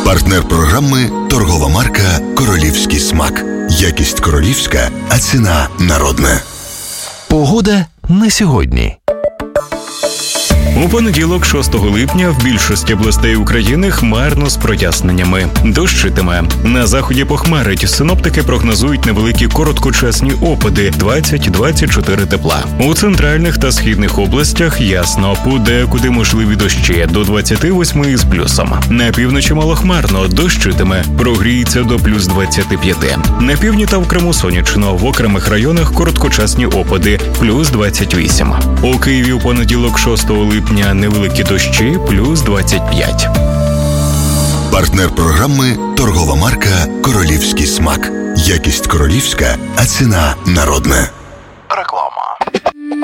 Партнер програми – торгова марка «Королівський смак». Якість королівська, а ціна народна. Погода на сьогодні. У понеділок, 6 липня, в більшості областей України хмарно з проясненнями. Дощитиме. На заході похмарить. Синоптики прогнозують невеликі короткочасні опади – 20-24 тепла. У центральних та східних областях ясно. Подекуди можливі дощі – до 28 із плюсом. На півночі малохмарно. Дощитиме. Прогріється до плюс 25. На півдні та в Криму сонячно. В окремих районах короткочасні опади – плюс 28. У Києві у понеділок, 6 липня, невеликі дощі, плюс 25. Партнер програми – торгова марка «Королівський смак». Якість королівська, а ціна народна.